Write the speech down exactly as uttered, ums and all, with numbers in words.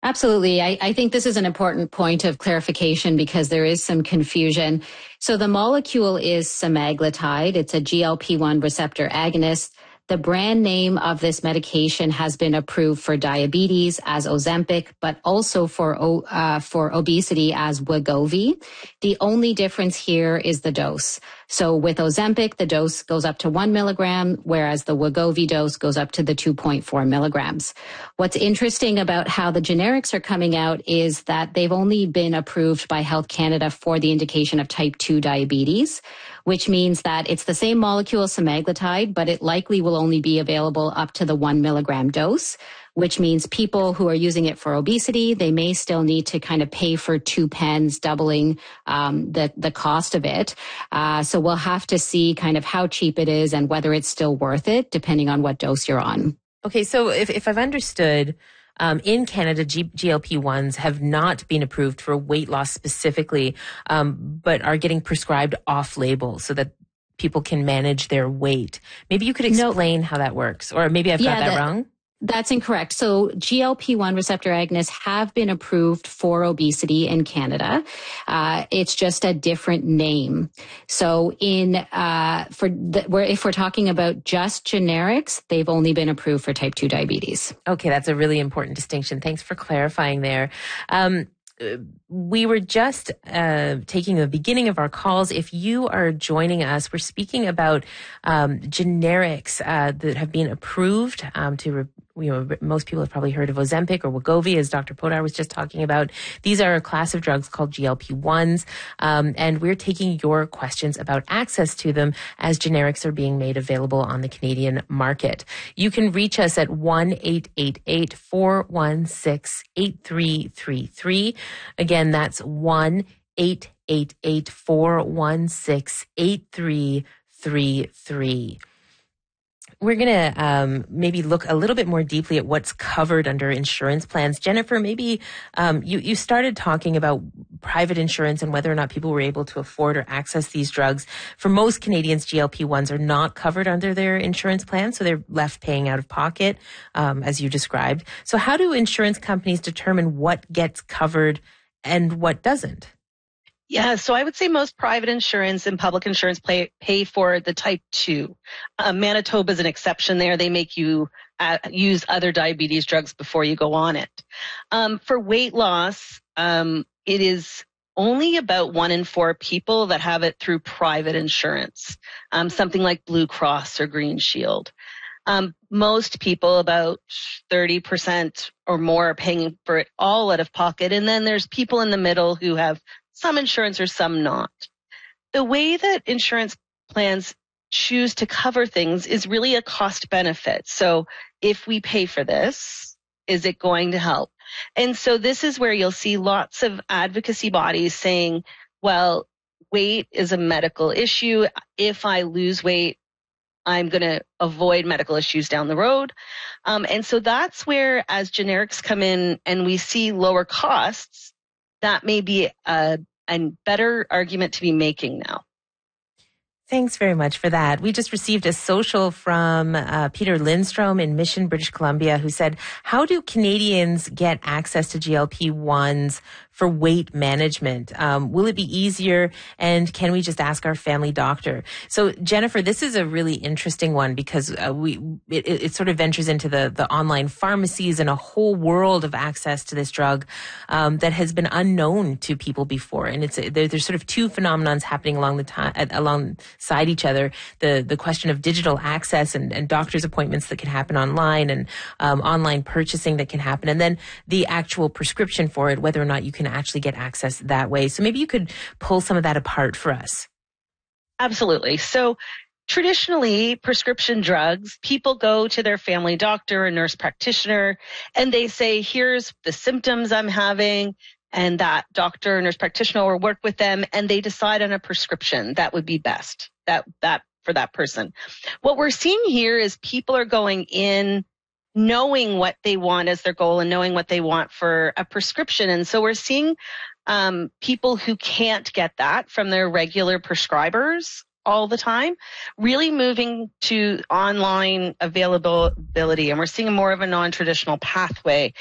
Absolutely. I, I think this is an important point of clarification because there is some confusion. So the molecule is semaglutide. It's a G L P one receptor agonist. The brand name of this medication has been approved for diabetes as Ozempic, but also for uh, for obesity as Wegovy. The only difference here is the dose. So with Ozempic, the dose goes up to one milligram, whereas the Wegovy dose goes up to the two point four milligrams. What's interesting about how the generics are coming out is that they've only been approved by Health Canada for the indication of type two diabetes, which means that it's the same molecule, semaglutide, but it likely will only be available up to the one milligram dose, which means people who are using it for obesity, they may still need to kind of pay for two pens, doubling um, the, the cost of it. Uh, so we'll have to see kind of how cheap it is and whether it's still worth it, depending on what dose you're on. Okay, so if, if I've understood, Um, in Canada, G- GLP-1s have not been approved for weight loss specifically, um, but are getting prescribed off-label so that people can manage their weight. Maybe you could explain no. how that works, or maybe I've yeah, got that, that wrong. That's incorrect. So G L P one receptor agonists have been approved for obesity in Canada. Uh, it's just a different name. So in uh, for the, where if we're talking about just generics, they've only been approved for type two diabetes. Okay, that's a really important distinction. Thanks for clarifying there. Um, We were just uh, taking the beginning of our calls. If you are joining us, we're speaking about um, generics uh, that have been approved um, to, re- you know, most people have probably heard of Ozempic or Wegovy, as Doctor Podar was just talking about. These are a class of drugs called G L P ones, um, and we're taking your questions about access to them as generics are being made available on the Canadian market. You can reach us at one eight eight eight, four one six, eight three three three. Again, that's one eight eight eight, four one six, eight three three three. We're going to um, maybe look a little bit more deeply at what's covered under insurance plans. Jennifer, maybe um, you, you started talking about private insurance and whether or not people were able to afford or access these drugs. For most Canadians, G L P ones are not covered under their insurance plan, so they're left paying out of pocket, um, as you described. So how do insurance companies determine what gets covered and what doesn't? Yeah, so I would say most private insurance and public insurance pay, pay for the type two. Uh, Manitoba is an exception there. They make you uh, use other diabetes drugs before you go on it. Um, for weight loss, um, it is only about one in four people that have it through private insurance, um, something like Blue Cross or Green Shield. Um, most people, about thirty percent or more, are paying for it all out of pocket. And then there's people in the middle who have some insurance or some not. The way that insurance plans choose to cover things is really a cost benefit. So if we pay for this, is it going to help? And so this is where you'll see lots of advocacy bodies saying, well, weight is a medical issue. If I lose weight, I'm going to avoid medical issues down the road. Um, and so that's where, as generics come in and we see lower costs, that may be a, a better argument to be making now. Thanks very much for that. We just received a social from uh, Peter Lindstrom in Mission, British Columbia, who said, how do Canadians get access to G L P ones for weight management? Um, will it be easier? And can we just ask our family doctor? So, Jennifer, this is a really interesting one because uh, we it, it sort of ventures into the, the online pharmacies and a whole world of access to this drug um, that has been unknown to people before. And it's there, there's sort of two phenomenons happening along the time alongside each other: the the question of digital access and, and doctor's appointments that can happen online, and um, online purchasing that can happen, and then the actual prescription for it, whether or not you can actually get access that way. So maybe you could pull some of that apart for us. Absolutely. So traditionally, prescription drugs, people go to their family doctor, a nurse practitioner, and they say, here's the symptoms I'm having. And that doctor or nurse practitioner will work with them and they decide on a prescription that would be best that, that for that person. What we're seeing here is people are going in knowing what they want as their goal and knowing what they want for a prescription. And so we're seeing um, people who can't get that from their regular prescribers all the time, really moving to online availability. And we're seeing more of a non-traditional pathway